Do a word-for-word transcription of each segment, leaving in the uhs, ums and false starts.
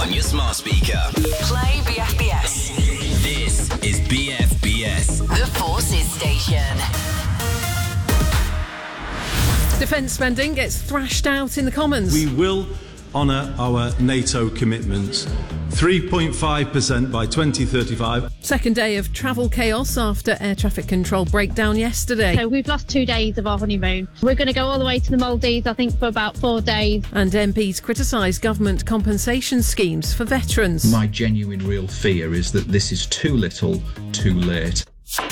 on your smart speaker. Play B F B S. This is B F B S. The Forces Station. Defence spending gets thrashed out in the Commons. We will honour our NATO commitments. three point five percent by twenty thirty-five. Second day of travel chaos after air traffic control breakdown yesterday. So we've lost two days of our honeymoon. We're going to go all the way to the Maldives, I think, for about four days. And M Ps criticise government compensation schemes for veterans. My genuine real fear is that this is too little, too late.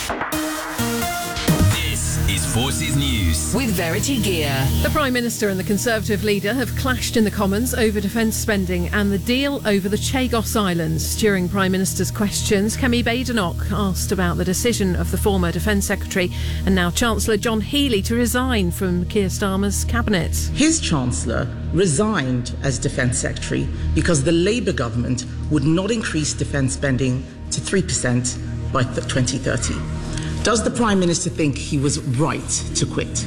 Forces News with Verity Gear. The Prime Minister and the Conservative leader have clashed in the Commons over defence spending and the deal over the Chagos Islands. During Prime Minister's questions, Kemi Badenoch asked about the decision of the former Defence Secretary and now Chancellor John Healey to resign from Keir Starmer's cabinet. His Chancellor resigned as Defence Secretary because the Labour government would not increase defence spending to three percent by twenty thirty. Does the Prime Minister think he was right to quit?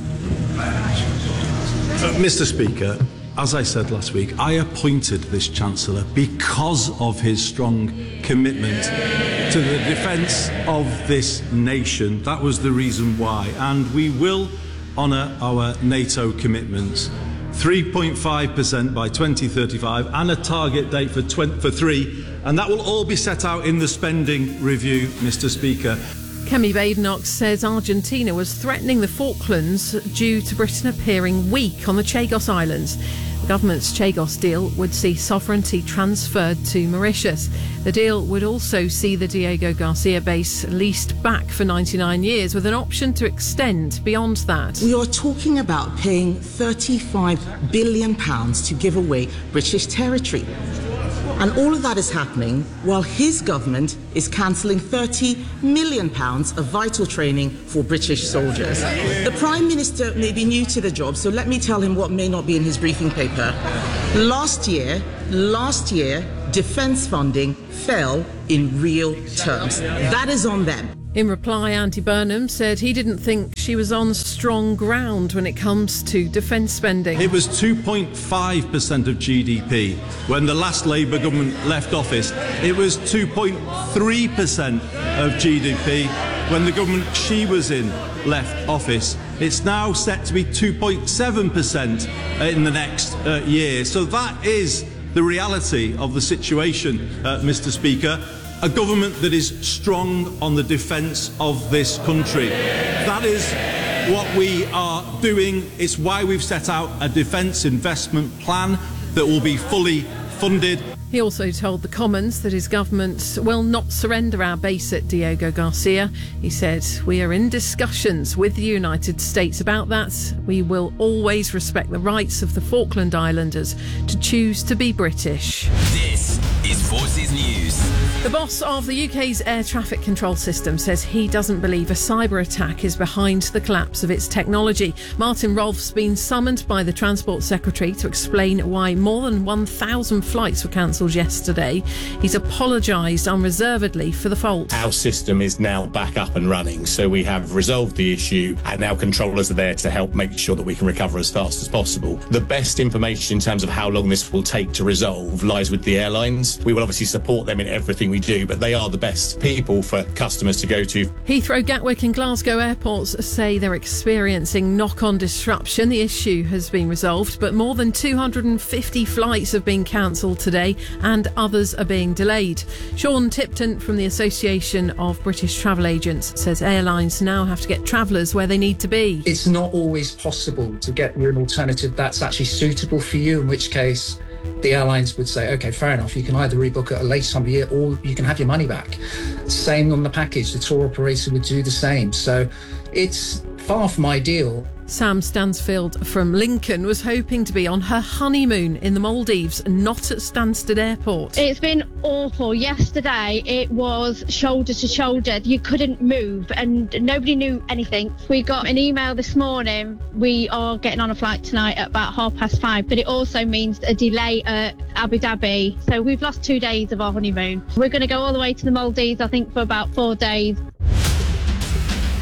Uh, Mister Speaker, as I said last week, I appointed this Chancellor because of his strong commitment to the defence of this nation. That was the reason why. And we will honour our NATO commitments. three point five percent by twenty thirty-five and a target date for, twenty, for three. And that will all be set out in the spending review, Mister Speaker. Kemi Badenoch says Argentina was threatening the Falklands due to Britain appearing weak on the Chagos Islands. The government's Chagos deal would see sovereignty transferred to Mauritius. The deal would also see the Diego Garcia base leased back for ninety-nine years with an option to extend beyond that. We are talking about paying thirty-five billion pounds to give away British territory. And all of that is happening while his government is cancelling thirty million pounds of vital training for British soldiers. The Prime Minister may be new to the job, so let me tell him what may not be in his briefing paper. Last year, last year, defence funding fell in real terms. That is on them. In reply, Andy Burnham said he didn't think she was on strong ground when it comes to defence spending. It was two point five percent of G D P when the last Labour government left office. It was two point three percent of G D P when the government she was in left office. It's now set to be two point seven percent in the next uh, year. So that is the reality of the situation, uh, Mister Speaker. A government that is strong on the defence of this country. That is what we are doing. It's why we've set out a defence investment plan that will be fully funded. He also told the Commons that his government will not surrender our base at Diego Garcia. He said, "We are in discussions with the United States about that. We will always respect the rights of the Falkland Islanders to choose to be British." This is Forces News. The boss of the U K's air traffic control system says he doesn't believe a cyber attack is behind the collapse of its technology. Martin Rolfe's been summoned by the Transport Secretary to explain why more than one thousand flights were cancelled yesterday. He's apologised unreservedly for the fault. Our system is now back up and running, so we have resolved the issue and now controllers are there to help make sure that we can recover as fast as possible. The best information in terms of how long this will take to resolve lies with the airlines. We will obviously support them in everything we do, but they are the best people for customers to go to. Heathrow, Gatwick and Glasgow airports say they're experiencing knock-on disruption. The issue has been resolved, but more than two hundred fifty flights have been cancelled today and others are being delayed. Sean Tipton from the Association of British Travel Agents says airlines now have to get travellers where they need to be. It's not always possible to get you an alternative that's actually suitable for you, in which case the airlines would say, OK, fair enough, you can either rebook at a later time of year or you can have your money back. Same on the package, the tour operator would do the same. So it's far from ideal. Sam Stansfield from Lincoln was hoping to be on her honeymoon in the Maldives, not at Stansted Airport. It's been awful. Yesterday it was shoulder to shoulder. You couldn't move and nobody knew anything. We got an email this morning. We are getting on a flight tonight at about half past five, but it also means a delay at Abu Dhabi. So we've lost two days of our honeymoon. We're going to go all the way to the Maldives, I think, for about four days.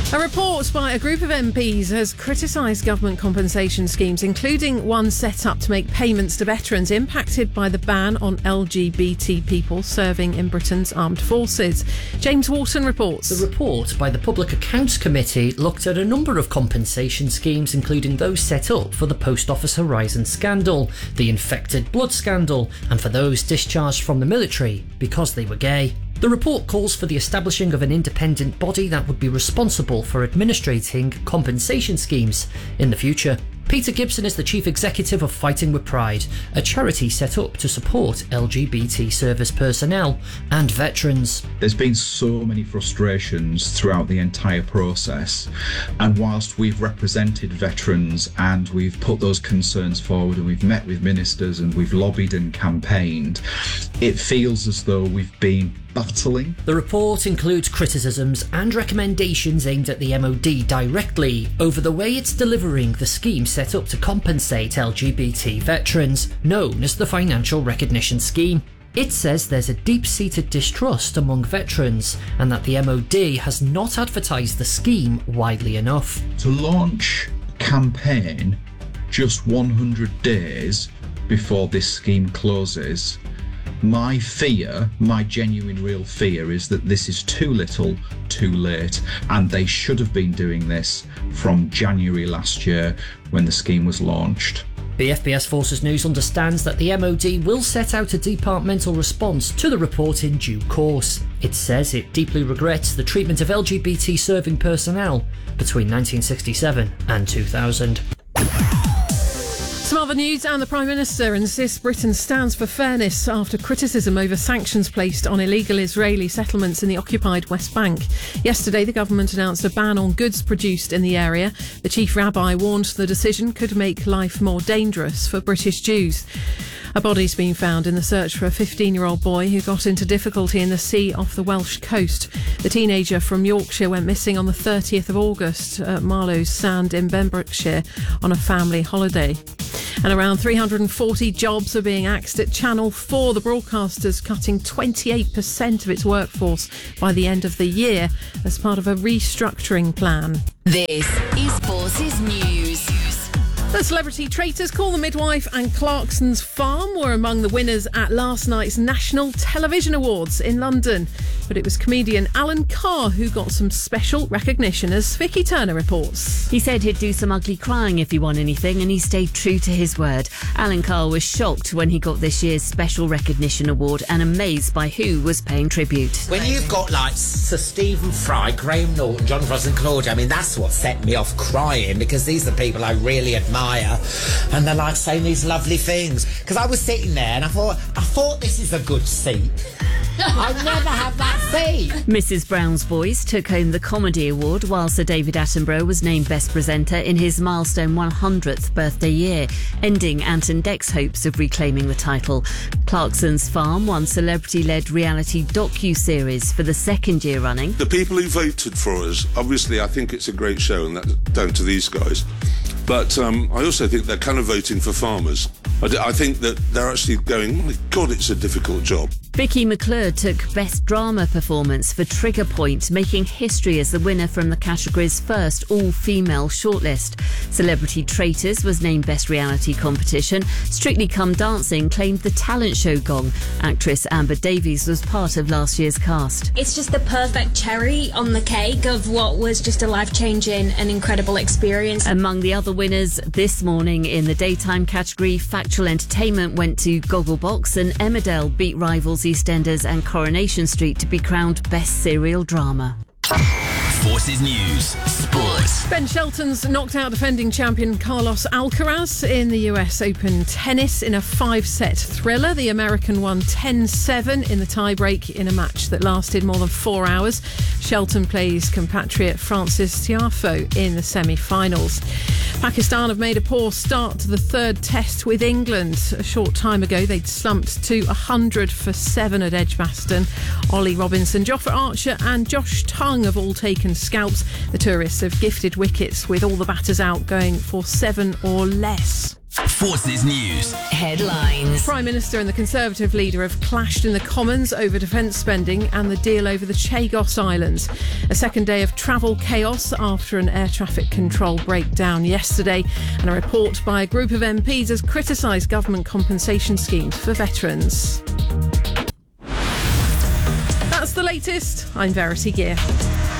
A report by a group of M Ps has criticised government compensation schemes, including one set up to make payments to veterans impacted by the ban on L G B T people serving in Britain's armed forces. James Wharton reports. The report by the Public Accounts Committee looked at a number of compensation schemes, including those set up for the Post Office Horizon scandal, the infected blood scandal, and for those discharged from the military because they were gay. The report calls for the establishing of an independent body that would be responsible for administrating compensation schemes in the future. Peter Gibson is the chief executive of Fighting with Pride, a charity set up to support L G B T service personnel and veterans. There's been so many frustrations throughout the entire process, and whilst we've represented veterans and we've put those concerns forward and we've met with ministers and we've lobbied and campaigned, it feels as though we've been battling. The report includes criticisms and recommendations aimed at the M O D directly over the way it's delivering the scheme set up to compensate L G B T veterans, known as the Financial Recognition Scheme. It says there's a deep-seated distrust among veterans and that the M O D has not advertised the scheme widely enough. To launch a campaign just one hundred days before this scheme closes, my fear, my genuine real fear, is that this is too little, too late, and they should have been doing this from January last year when the scheme was launched. B F B S Forces News understands that the M O D will set out a departmental response to the report in due course. It says it deeply regrets the treatment of L G B T serving personnel between nineteen sixty-seven and two thousand. Some other news, and the Prime Minister insists Britain stands for fairness after criticism over sanctions placed on illegal Israeli settlements in the occupied West Bank. Yesterday, the government announced a ban on goods produced in the area. The chief rabbi warned the decision could make life more dangerous for British Jews. A body's been found in the search for a fifteen-year-old boy who got into difficulty in the sea off the Welsh coast. The teenager from Yorkshire went missing on the thirtieth of August at Marlows Sand in Pembrokeshire on a family holiday. And around three hundred forty jobs are being axed at Channel four. The broadcaster's cutting twenty-eight percent of its workforce by the end of the year as part of a restructuring plan. This is Forces News. The Celebrity Traitors, Call the Midwife and Clarkson's Farm were among the winners at last night's National Television Awards in London. But it was comedian Alan Carr who got some special recognition, as Vicky Turner reports. He said he'd do some ugly crying if he won anything, and he stayed true to his word. Alan Carr was shocked when he got this year's Special Recognition Award and amazed by who was paying tribute. When you've got like Sir Stephen Fry, Graham Norton, John Frost and Claudia, I mean, that's what set me off crying, because these are people I really admire. And they're like saying these lovely things. Because I was sitting there and I thought, I thought this is a good seat. I never have that seat. Missus Brown's Boys took home the Comedy Award, while Sir David Attenborough was named Best Presenter in his milestone one hundredth birthday year, ending Anton Deck's hopes of reclaiming the title. Clarkson's Farm won celebrity-led reality docu-series for the second year running. The people who voted for us, obviously I think it's a great show, and that's down to these guys. But um, I also think they're kind of voting for farmers. I, d- I think that they're actually going, my God, it's a difficult job. Vicky McClure took Best Drama Performance for Trigger Point, making history as the winner from the category's first all-female shortlist. Celebrity Traitors was named Best Reality Competition. Strictly Come Dancing claimed the talent show gong. Actress Amber Davies was part of last year's cast. It's just the perfect cherry on the cake of what was just a life-changing and incredible experience. Among the other winners this morning in the daytime category, Factual Entertainment went to Gogglebox, and Emmerdale beat rivals EastEnders and Coronation Street to be crowned Best Serial Drama. Forces News Sports. Ben Shelton's knocked out defending champion Carlos Alcaraz in the U S Open tennis in a five-set thriller. The American won ten seven in the tie-break in a match that lasted more than four hours. Shelton plays compatriot Francis Tiafoe in the semi-finals. Pakistan have made a poor start to the third test with England. A short time ago, they'd slumped to one hundred for seven at Edgbaston. Ollie Robinson, Jofra Archer and Josh Tongue have all taken scalps. The tourists have gifted wickets with all the batters out, going for seven or less. Forces News. Headlines. Prime Minister and the Conservative leader have clashed in the Commons over defence spending and the deal over the Chagos Islands. A second day of travel chaos after an air traffic control breakdown yesterday, and a report by a group of M Ps has criticised government compensation schemes for veterans. That's the latest. I'm Verity Gear.